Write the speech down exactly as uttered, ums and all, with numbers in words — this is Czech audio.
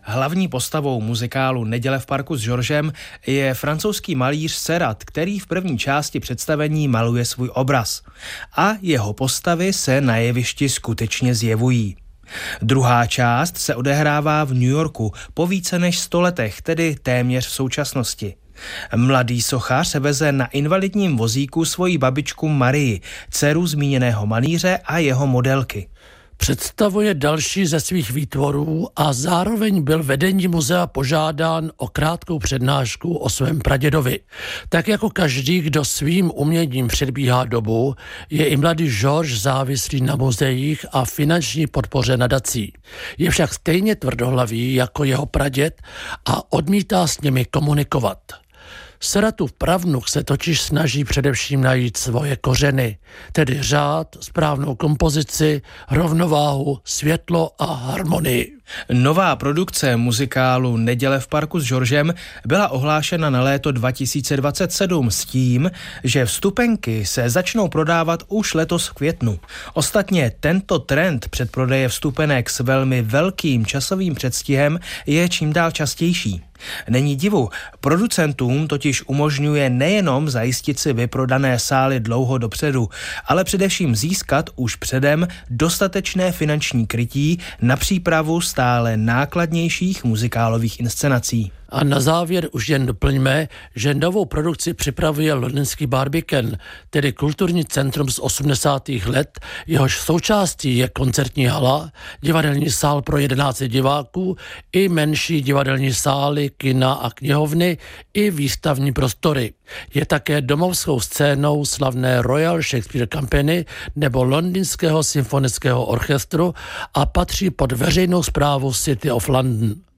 Hlavní postavou muzikálu Neděle v parku s Georgem je francouzský malíř Seurat, který v první části představení maluje svůj obraz. A jeho postavy se na jevišti skutečně zjevují. Druhá část se odehrává v New Yorku po více než sto letech, tedy téměř v současnosti. Mladý sochař veze na invalidním vozíku svoji babičku Marii, dceru zmíněného malíře a jeho modelky. Představuje další ze svých výtvorů a zároveň byl vedení muzea požádán o krátkou přednášku o svém pradědovi. Tak jako každý, kdo svým uměním předbíhá dobu, je i mladý Georges závislý na muzeích a finanční podpoře nadací. Je však stejně tvrdohlavý jako jeho praděd a odmítá s nimi komunikovat. Seuratův pravnuk se totiž snaží především najít svoje kořeny, tedy řád, správnou kompozici, rovnováhu, světlo a harmonii. Nová produkce muzikálu Neděle v parku s Georgem byla ohlášena na léto dva tisíce dvacet sedm s tím, že vstupenky se začnou prodávat už letos v květnu. Ostatně tento trend předprodeje vstupenek s velmi velkým časovým předstihem je čím dál častější. Není divu, producentům totiž umožňuje nejenom zajistit si vyprodané sály dlouho dopředu, ale především získat už předem dostatečné finanční krytí na přípravu stále nákladnějších muzikálových inscenací. A na závěr už jen doplňme, že novou produkci připravuje londýnský Barbican, tedy kulturní centrum z osmdesátých let, jehož součástí je koncertní hala, divadelní sál pro jedenáct diváků i menší divadelní sály, kina a knihovny i výstavní prostory. Je také domovskou scénou slavné Royal Shakespeare Company nebo Londýnského symfonického orchestru a patří pod veřejnou správu City of London.